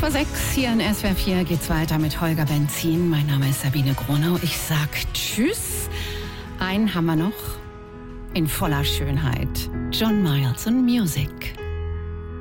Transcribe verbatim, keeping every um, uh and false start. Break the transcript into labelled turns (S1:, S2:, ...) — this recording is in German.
S1: vor sechs hier in S W R vier geht's weiter mit Holger Benzin. Mein Name ist Sabine Gronau. Ich sag Tschüss. Einen haben wir noch in voller Schönheit. John Miles und Music.